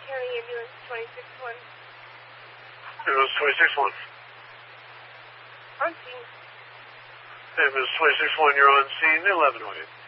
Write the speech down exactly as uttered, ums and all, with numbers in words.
County Ambulance twenty-six one. Ambulance twenty-six one. On scene. Ambulance twenty-six one, you're on scene, eleven oh eight.